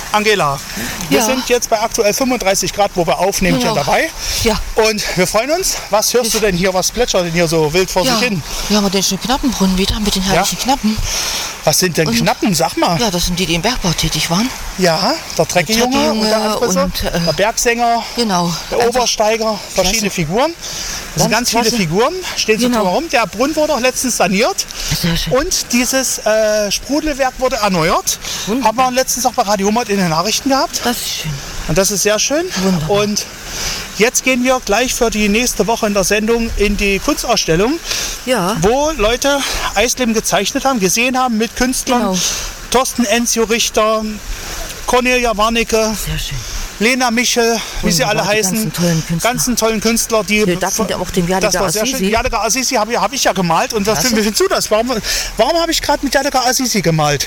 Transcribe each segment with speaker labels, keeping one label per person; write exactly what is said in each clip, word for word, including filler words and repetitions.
Speaker 1: Angela, wir
Speaker 2: Ja.
Speaker 1: sind jetzt bei aktuell fünfunddreißig Grad, wo wir aufnehmen,
Speaker 2: Genau.
Speaker 1: schon dabei.
Speaker 2: Ja.
Speaker 1: Und wir freuen uns. Was hörst du denn hier? Was plätschert denn hier so wild vor
Speaker 2: Ja,
Speaker 1: sich hin?
Speaker 2: wir haben den schönen Knappenbrunnen wieder mit den herrlichen Knappen.
Speaker 1: Was sind denn
Speaker 2: Und-
Speaker 1: Knappen? Sag mal.
Speaker 2: Ja, das sind die, die im Bergbau tätig waren.
Speaker 1: Ja, der Trekkejunge und der
Speaker 2: Trekkejunge
Speaker 1: Anfrisser,
Speaker 2: und, äh,
Speaker 1: der Bergsänger,
Speaker 2: Genau.
Speaker 1: der
Speaker 2: Einfach
Speaker 1: Obersteiger, verschiedene
Speaker 2: klasse.
Speaker 1: Figuren. Das sind ganz
Speaker 2: Ganz
Speaker 1: viele
Speaker 2: klasse.
Speaker 1: Figuren, stehen so
Speaker 2: Genau.
Speaker 1: drumherum. Der Brunnen wurde auch letztens saniert.
Speaker 2: Sehr schön.
Speaker 1: Und dieses äh, Sprudelwerk wurde erneuert.
Speaker 2: Wunderbar.
Speaker 1: Haben wir letztens auch bei Radio Humboldt in den Nachrichten gehabt.
Speaker 2: Das ist schön.
Speaker 1: Und das ist sehr schön.
Speaker 2: Wunderbar.
Speaker 1: Und jetzt gehen wir gleich für die nächste Woche in der Sendung in die Kunstausstellung,
Speaker 2: Ja.
Speaker 1: wo Leute Eisleben gezeichnet haben, gesehen haben mit Künstlern.
Speaker 2: Genau.
Speaker 1: Thorsten Enzio Richter, Cornelia Warnecke,
Speaker 2: Sehr schön.
Speaker 1: Lena Michel, wie sie
Speaker 2: Wunderbar,
Speaker 1: alle
Speaker 2: die
Speaker 1: heißen.
Speaker 2: ganzen tollen Künstler.
Speaker 1: Ganzen tollen Künstler, die.
Speaker 2: Wir dachten auch den
Speaker 1: das
Speaker 2: Yadigar
Speaker 1: war sehr schön.
Speaker 2: Azizi.
Speaker 1: Yadigar Azizi habe hab ich ja gemalt. Und was,
Speaker 2: Klasse.
Speaker 1: wie findest du das? Warum, warum habe ich gerade mit Yadigar Azizi gemalt?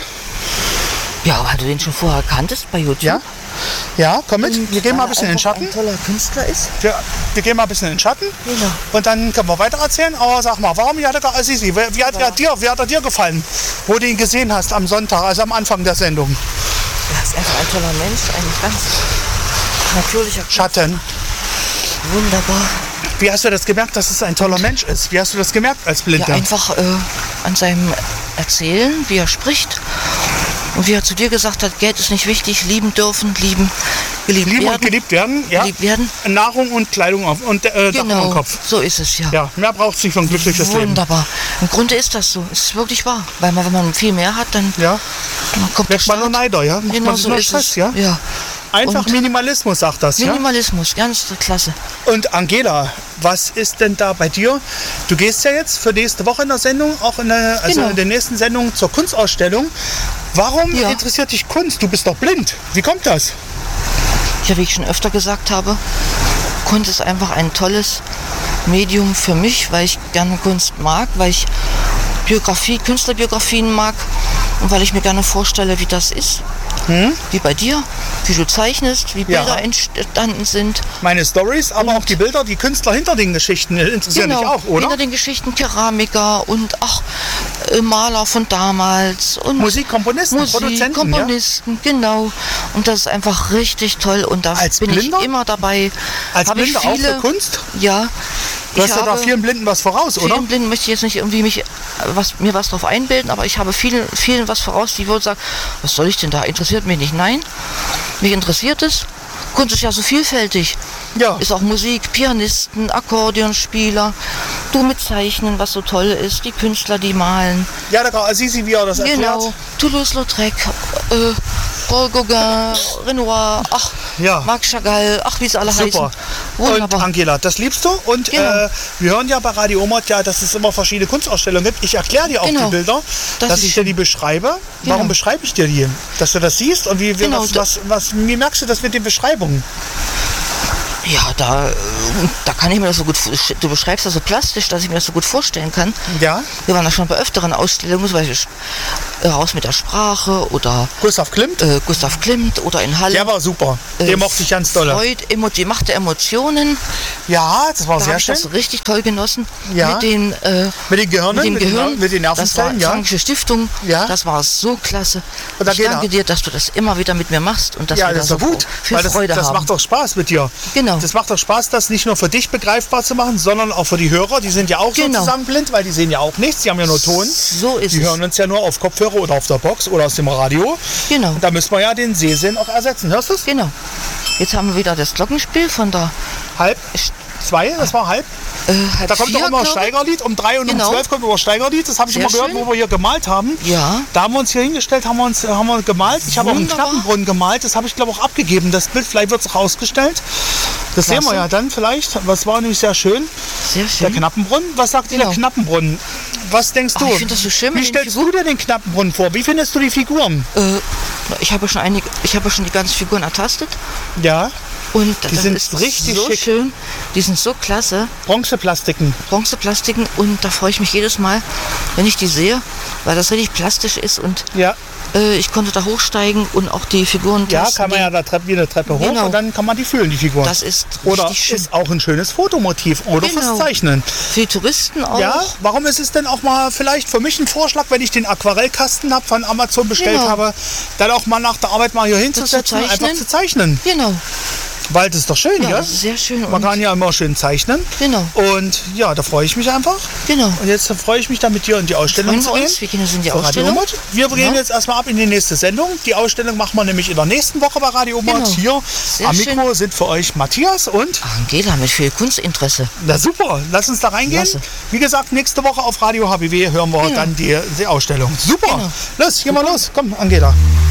Speaker 2: Ja, weil du den schon vorher kanntest bei YouTube.
Speaker 1: Ja? Ja, komm mit. Wir gehen mal ein
Speaker 2: Weil er
Speaker 1: bisschen in den
Speaker 2: einfach
Speaker 1: Schatten.
Speaker 2: ein toller Künstler ist.
Speaker 1: Wir, wir gehen mal ein bisschen in den Schatten.
Speaker 2: Genau.
Speaker 1: Und dann können wir weiter erzählen. Aber sag mal, warum Yadigar Azizi? Wie, wie, hat er dir, wie hat er dir gefallen, wo du ihn gesehen hast am Sonntag, also am Anfang der Sendung?
Speaker 2: Er ist einfach ein toller Mensch, ein ganz natürlicher
Speaker 1: Schatten.
Speaker 2: Wunderbar.
Speaker 1: Wie hast du das gemerkt, dass es ein toller Mensch ist? Wie hast du das gemerkt als
Speaker 2: Ja,
Speaker 1: Blinder?
Speaker 2: einfach äh, an seinem Erzählen, wie er spricht. Und wie er zu dir gesagt hat, Geld ist nicht wichtig, lieben dürfen, lieben, geliebt
Speaker 1: Lieben
Speaker 2: werden.
Speaker 1: und geliebt werden. Ja.
Speaker 2: Geliebt werden.
Speaker 1: Nahrung und Kleidung auf und äh, Dach über
Speaker 2: Genau,
Speaker 1: den Kopf.
Speaker 2: so ist es ja.
Speaker 1: Ja, mehr braucht es nicht für ein glückliches Leben.
Speaker 2: Wunderbar. Im Grunde ist das so. Es ist wirklich wahr. Weil man, wenn man viel mehr hat, dann
Speaker 1: Ja,
Speaker 2: man kommt
Speaker 1: wird man nur Neider, ja? Macht
Speaker 2: Genau
Speaker 1: man sich
Speaker 2: so
Speaker 1: nur
Speaker 2: ist
Speaker 1: Stress,
Speaker 2: es.
Speaker 1: ja?
Speaker 2: ja.
Speaker 1: Einfach
Speaker 2: Und
Speaker 1: Minimalismus, sagt das, ja?
Speaker 2: Minimalismus, ganz klasse.
Speaker 1: Und Angela, was ist denn da bei dir? Du gehst ja jetzt für nächste Woche in der Sendung, auch in der, also
Speaker 2: Genau.
Speaker 1: in der nächsten Sendung zur Kunstausstellung. Warum
Speaker 2: Ja.
Speaker 1: interessiert dich Kunst? Du bist doch blind. Wie kommt das?
Speaker 2: Ja, wie ich schon öfter gesagt habe, Kunst ist einfach ein tolles Medium für mich, weil ich gerne Kunst mag, weil ich Biografie, Künstlerbiografien mag und weil ich mir gerne vorstelle, wie das ist. Wie bei dir, wie du zeichnest, wie
Speaker 1: Ja.
Speaker 2: Bilder entstanden sind.
Speaker 1: Meine Stories, aber auch die Bilder, die Künstler hinter den Geschichten interessieren dich auch, oder?
Speaker 2: Hinter den Geschichten Keramiker und ach, äh, Maler von damals und
Speaker 1: Musikkomponisten,
Speaker 2: Musik,
Speaker 1: Produzenten,
Speaker 2: Komponisten, genau. Und das ist einfach richtig toll und da
Speaker 1: Als
Speaker 2: bin
Speaker 1: Blinder?
Speaker 2: ich immer dabei.
Speaker 1: Als
Speaker 2: Habe ich
Speaker 1: Blinder auch
Speaker 2: viele,
Speaker 1: für Kunst?
Speaker 2: Ja.
Speaker 1: Du
Speaker 2: ich
Speaker 1: hast ja da
Speaker 2: habe-
Speaker 1: vielen Blinden was voraus, oder?
Speaker 2: Vielen Blinden möchte ich jetzt nicht irgendwie mich, äh, was, mir was drauf einbilden, aber ich habe vielen, vielen was voraus, die würden sagen, was soll ich denn da, interessiert mich nicht. Nein, mich interessiert es. Kunst ist ja so vielfältig.
Speaker 1: Ja.
Speaker 2: Ist auch Musik, Pianisten, Akkordeonspieler, du mit Zeichnen, was so toll ist, die Künstler, die malen.
Speaker 1: Ja, da Azizi, wie er das erklärt.
Speaker 2: Genau, Toulouse-Lautrec, äh, Paul Gauguin, Renoir, ach,
Speaker 1: Ja.
Speaker 2: Marc Chagall, ach, wie sie alle
Speaker 1: Super.
Speaker 2: heißen.
Speaker 1: Und
Speaker 2: Wunderbar.
Speaker 1: Angela, das liebst du. Und
Speaker 2: Genau.
Speaker 1: äh, wir hören ja bei Radio Omot ja, dass es immer verschiedene Kunstausstellungen gibt. Ich erkläre dir auch
Speaker 2: Genau.
Speaker 1: die Bilder,
Speaker 2: Das
Speaker 1: dass
Speaker 2: ist
Speaker 1: ich dir
Speaker 2: schön.
Speaker 1: die beschreibe.
Speaker 2: Genau.
Speaker 1: Warum beschreibe ich dir die? Dass du das siehst und wie, wie
Speaker 2: Genau,
Speaker 1: was,
Speaker 2: da-
Speaker 1: was, was, wie merkst du das mit den Beschreibungen?
Speaker 2: Ja, da, äh, da kann ich mir das so gut, du beschreibst das so plastisch, dass ich mir das so gut vorstellen kann.
Speaker 1: Ja.
Speaker 2: Wir waren da schon bei öfteren Ausstellungen, zum Beispiel äh, Raus mit der Sprache oder
Speaker 1: Gustav Klimt,
Speaker 2: äh, Gustav Klimt oder in Halle.
Speaker 1: der war super. Den
Speaker 2: Äh,
Speaker 1: mochte ich ganz doll.
Speaker 2: Freud, Emo die Macht der Emotionen.
Speaker 1: Ja, das war
Speaker 2: Da
Speaker 1: sehr
Speaker 2: habe ich
Speaker 1: schön.
Speaker 2: das richtig toll genossen.
Speaker 1: Ja.
Speaker 2: Mit den, äh,
Speaker 1: Mit den Gehirnen,
Speaker 2: mit dem
Speaker 1: mit den-
Speaker 2: Gehirn.
Speaker 1: mit den
Speaker 2: Das war
Speaker 1: Nervenzellen, ja.
Speaker 2: Frankische Stiftung.
Speaker 1: Ja.
Speaker 2: Das war so klasse.
Speaker 1: Und da
Speaker 2: Ich
Speaker 1: geht
Speaker 2: danke
Speaker 1: er.
Speaker 2: dir, dass du das immer wieder mit mir machst und dass
Speaker 1: Ja,
Speaker 2: wir
Speaker 1: das
Speaker 2: da
Speaker 1: ist
Speaker 2: so
Speaker 1: doch gut.
Speaker 2: viel
Speaker 1: Weil das,
Speaker 2: Freude
Speaker 1: das
Speaker 2: haben.
Speaker 1: macht doch Spaß mit dir.
Speaker 2: Genau.
Speaker 1: Das macht doch Spaß, das nicht nur für dich begreifbar zu machen, sondern auch für die Hörer. Die sind ja auch
Speaker 2: Genau.
Speaker 1: sozusagen blind, weil die sehen ja auch nichts. Die haben ja nur Ton.
Speaker 2: So ist
Speaker 1: Die
Speaker 2: es.
Speaker 1: hören uns ja nur auf Kopfhörer oder auf der Box oder aus dem Radio.
Speaker 2: Genau.
Speaker 1: Und da müssen wir ja den Sehsinn auch ersetzen. Hörst du es?
Speaker 2: Genau. Jetzt haben wir wieder das Glockenspiel von der
Speaker 1: Halb zwei, das war halb.
Speaker 2: äh, halb
Speaker 1: Da kommt
Speaker 2: vier,
Speaker 1: doch immer ein
Speaker 2: glaube ich.
Speaker 1: Steigerlied. Um drei und
Speaker 2: Genau.
Speaker 1: um zwölf kommt immer ein Steigerlied. Das habe ich
Speaker 2: Sehr
Speaker 1: immer gehört,
Speaker 2: schön.
Speaker 1: wo wir hier gemalt haben.
Speaker 2: Ja.
Speaker 1: Da haben wir uns hier hingestellt, haben wir, uns, haben wir gemalt. Ich habe auch einen
Speaker 2: Wunderbar.
Speaker 1: Knappenbrunnen gemalt. Das habe ich, glaube ich, auch abgegeben. Das Bild, vielleicht wird es auch ausgestellt. Das sehen wir
Speaker 2: Klasse.
Speaker 1: ja dann vielleicht. Das war nämlich sehr schön.
Speaker 2: Sehr
Speaker 1: Der
Speaker 2: schön.
Speaker 1: Knappenbrunnen. Was sagt dir der
Speaker 2: Genau.
Speaker 1: Knappenbrunnen? Was denkst du?
Speaker 2: Ach, ich finde das so schön
Speaker 1: Wie
Speaker 2: mit den
Speaker 1: stellst du dir den Knappenbrunnen vor? Wie findest du die Figuren?
Speaker 2: Äh, ich habe schon einige, ich habe schon die ganzen Figuren ertastet
Speaker 1: Ja,
Speaker 2: und das
Speaker 1: sind
Speaker 2: ist
Speaker 1: richtig
Speaker 2: so
Speaker 1: schick.
Speaker 2: schön. Die sind so klasse,
Speaker 1: Bronzeplastiken.
Speaker 2: Bronzeplastiken und da freue ich mich jedes Mal, wenn ich die sehe, weil das richtig plastisch ist und
Speaker 1: Ja.
Speaker 2: Äh, ich konnte da hochsteigen und auch die Figuren
Speaker 1: Ja,
Speaker 2: testen.
Speaker 1: kann man ja da Treppe, wie eine Treppe hoch
Speaker 2: Genau.
Speaker 1: und dann kann man die fühlen, die Figuren.
Speaker 2: Das ist
Speaker 1: Oder
Speaker 2: richtig schön.
Speaker 1: ist auch ein schönes Fotomotiv oder
Speaker 2: Genau.
Speaker 1: fürs Zeichnen.
Speaker 2: Für die Touristen auch.
Speaker 1: Ja, warum ist es denn auch mal vielleicht für mich ein Vorschlag, wenn ich den Aquarellkasten habe von Amazon bestellt
Speaker 2: Genau.
Speaker 1: habe, dann auch mal nach der Arbeit mal hier hinzusetzen und
Speaker 2: zeichnen.
Speaker 1: einfach zu zeichnen.
Speaker 2: Genau.
Speaker 1: Weil das ist doch schön,
Speaker 2: Ja,
Speaker 1: ja?
Speaker 2: das ist sehr schön.
Speaker 1: Man
Speaker 2: Und
Speaker 1: kann ja immer schön zeichnen.
Speaker 2: Genau.
Speaker 1: Und ja, da freue ich mich einfach.
Speaker 2: Genau.
Speaker 1: Und jetzt freue ich mich dann mit dir in die Ausstellung
Speaker 2: Freuen
Speaker 1: zu
Speaker 2: wir
Speaker 1: gehen.
Speaker 2: uns. Wir gehen jetzt in die
Speaker 1: Für Radio
Speaker 2: Ausstellung.
Speaker 1: Umut. Wir gehen
Speaker 2: Ja.
Speaker 1: jetzt erstmal ab in die nächste Sendung. Die Ausstellung machen wir nämlich in der nächsten Woche bei Radio Umut.
Speaker 2: Genau.
Speaker 1: Hier
Speaker 2: Sehr
Speaker 1: am Mikro
Speaker 2: schön.
Speaker 1: sind für euch Matthias und...
Speaker 2: Angela mit viel Kunstinteresse.
Speaker 1: Na super, lass uns da reingehen.
Speaker 2: Klasse.
Speaker 1: Wie gesagt, nächste Woche auf Radio H B W hören wir
Speaker 2: Genau.
Speaker 1: dann die, die Ausstellung. Super.
Speaker 2: Genau.
Speaker 1: Los, geh mal los. Komm, Angela.